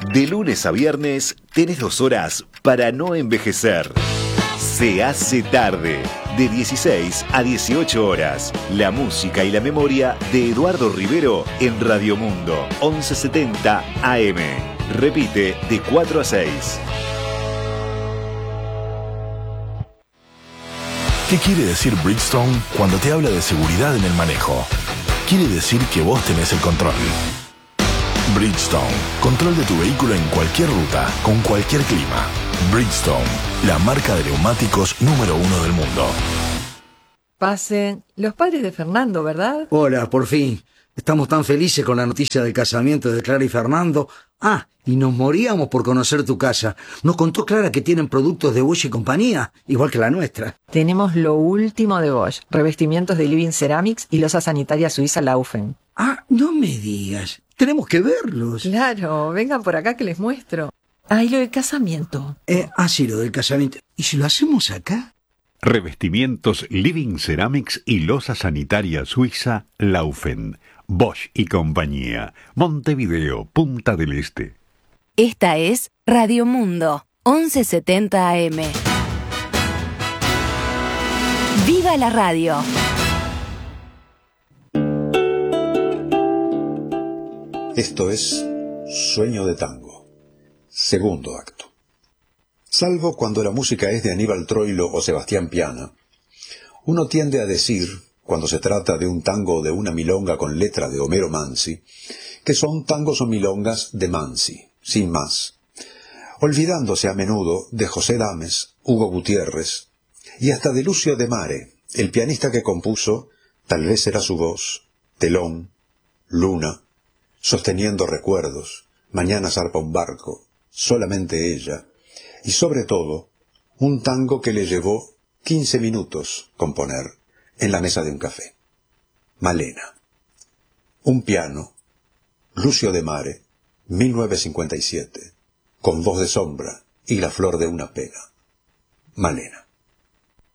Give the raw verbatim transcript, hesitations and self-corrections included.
De lunes a viernes tenés dos horas para no envejecer. Se hace tarde, de dieciséis a dieciocho horas. La música y la memoria de Eduardo Rivero en Radio Mundo, once setenta A M. Repite de cuatro a seis. ¿Qué quiere decir Bridgestone cuando te habla de seguridad en el manejo? Quiere decir que vos tenés el control. Bridgestone, control de tu vehículo en cualquier ruta, con cualquier clima. Bridgestone, la marca de neumáticos número uno del mundo. Pasen. Los padres de Fernando, ¿verdad? Hola, por fin. Estamos tan felices con la noticia del casamiento de Clara y Fernando. Ah, y nos moríamos por conocer tu casa. Nos contó Clara que tienen productos de Bosch y compañía, igual que la nuestra. Tenemos lo último de Bosch, revestimientos de Living Ceramics y losa sanitaria suiza Laufen. Ah, no me digas. Tenemos que verlos. Claro, vengan por acá que les muestro. Ah, y lo del casamiento. Eh, ah, sí, lo del casamiento. ¿Y si lo hacemos acá? Revestimientos Living Ceramics y losa sanitaria suiza Laufen. Bosch y compañía. Montevideo, Punta del Este. Esta es Radio Mundo, once setenta A M. ¡Viva la radio! Esto es Sueño de Tango, segundo acto. Salvo cuando la música es de Aníbal Troilo o Sebastián Piana, uno tiende a decir, cuando se trata de un tango o de una milonga con letra de Homero Mansi, que son tangos o milongas de Mansi, sin más, olvidándose a menudo de José Dames, Hugo Gutiérrez, y hasta de Lucio de Mare, el pianista que compuso Tal vez era su voz, Telón, Luna, Sosteniendo recuerdos, Mañana zarpa un barco, Solamente ella, y sobre todo, un tango que le llevó quince minutos componer en la mesa de un café. Malena. Un piano, Lucio de Mare, mil novecientos cincuenta y siete, con voz de sombra y la flor de una pena. Malena.